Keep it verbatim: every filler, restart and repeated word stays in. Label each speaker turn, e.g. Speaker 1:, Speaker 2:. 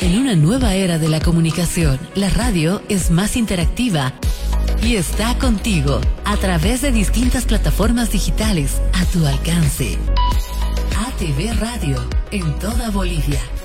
Speaker 1: En una nueva era de la comunicación, la radio es más interactiva y está contigo a través de distintas plataformas digitales a tu alcance. A T V Radio en toda Bolivia.